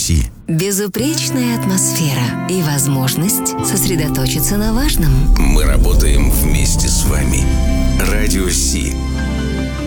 Си. Безупречная атмосфера и возможность сосредоточиться на важном. Мы работаем вместе с вами. Радио Си.